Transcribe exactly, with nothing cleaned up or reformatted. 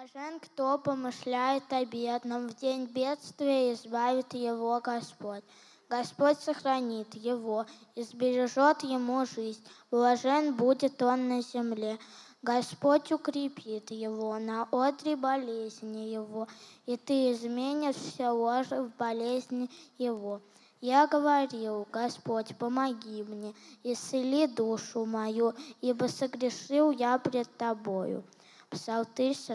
Блажен, кто помышляет о бедном, в день бедствия избавит его Господь. Господь сохранит его и сбережет ему жизнь. Блажен будет он на земле. Господь укрепит его на одре болезни его, и ты изменишь все ложи в болезни его. Я говорил: Господь, помоги мне, исцели душу мою, ибо согрешил я пред Тобою. Псалтырь